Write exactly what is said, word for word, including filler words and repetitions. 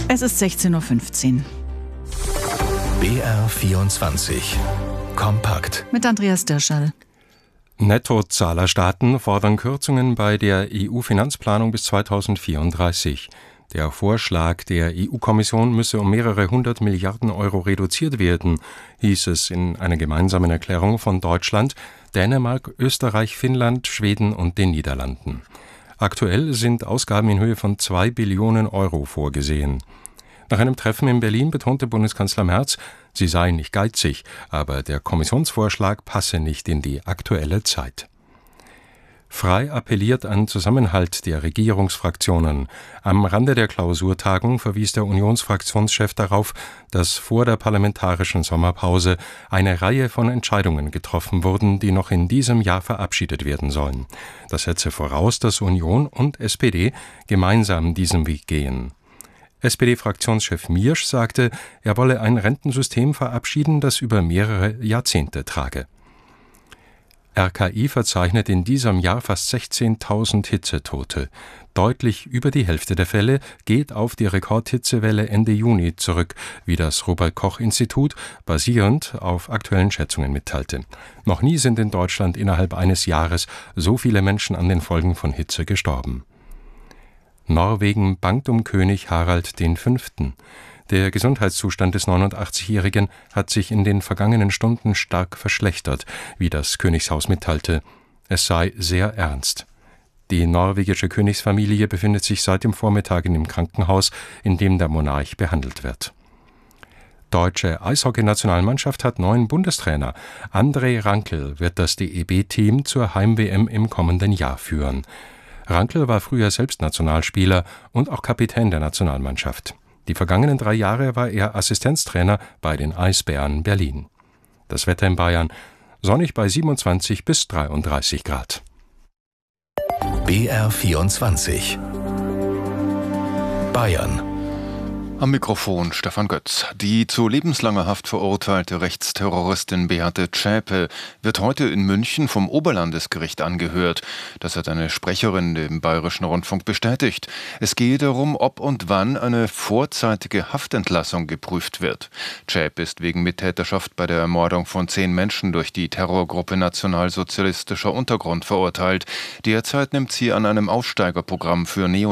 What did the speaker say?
Es ist sechzehn Uhr fünfzehn. B R vierundzwanzig. Kompakt. Mit Andreas Dirschall. Nettozahlerstaaten fordern Kürzungen bei der E U-Finanzplanung bis zweitausendvierunddreißig. Der Vorschlag der E U-Kommission müsse um mehrere hundert Milliarden Euro reduziert werden, hieß es in einer gemeinsamen Erklärung von Deutschland, Dänemark, Österreich, Finnland, Schweden und den Niederlanden. Aktuell sind Ausgaben in Höhe von zwei Billionen Euro vorgesehen. Nach einem Treffen in Berlin betonte Bundeskanzler Merz, sie sei nicht geizig, aber der Kommissionsvorschlag passe nicht in die aktuelle Zeit. Frei appelliert an Zusammenhalt der Regierungsfraktionen. Am Rande der Klausurtagung verwies der Unionsfraktionschef darauf, dass vor der parlamentarischen Sommerpause eine Reihe von Entscheidungen getroffen wurden, die noch in diesem Jahr verabschiedet werden sollen. Das setze voraus, dass Union und S P D gemeinsam diesen Weg gehen. S P D-Fraktionschef Miersch sagte, er wolle ein Rentensystem verabschieden, das über mehrere Jahrzehnte trage. R K I verzeichnet in diesem Jahr fast sechzehntausend Hitzetote. Deutlich über die Hälfte der Fälle geht auf die Rekordhitzewelle Ende Juni zurück, wie das Robert-Koch-Institut basierend auf aktuellen Schätzungen mitteilte. Noch nie sind in Deutschland innerhalb eines Jahres so viele Menschen an den Folgen von Hitze gestorben. Norwegen bangt um König Harald V. Der Gesundheitszustand des neunundachtzigjährigen hat sich in den vergangenen Stunden stark verschlechtert, wie das Königshaus mitteilte. Es sei sehr ernst. Die norwegische Königsfamilie befindet sich seit dem Vormittag in dem Krankenhaus, in dem der Monarch behandelt wird. Deutsche Eishockey-Nationalmannschaft hat neuen Bundestrainer. André Rankel wird das D E B-Team zur Heim-W M im kommenden Jahr führen. Rankel war früher selbst Nationalspieler und auch Kapitän der Nationalmannschaft. Die vergangenen drei Jahre war er Assistenztrainer bei den Eisbären Berlin. Das Wetter in Bayern: sonnig bei siebenundzwanzig bis dreiunddreißig Grad. B R vierundzwanzig. Bayern. Am Mikrofon Stefan Götz. Die zu lebenslanger Haft verurteilte Rechtsterroristin Beate Zschäpe wird heute in München vom Oberlandesgericht angehört. Das hat eine Sprecherin dem Bayerischen Rundfunk bestätigt. Es gehe darum, ob und wann eine vorzeitige Haftentlassung geprüft wird. Zschäpe ist wegen Mittäterschaft bei der Ermordung von zehn Menschen durch die Terrorgruppe Nationalsozialistischer Untergrund verurteilt. Derzeit nimmt sie an einem Aussteigerprogramm für Neo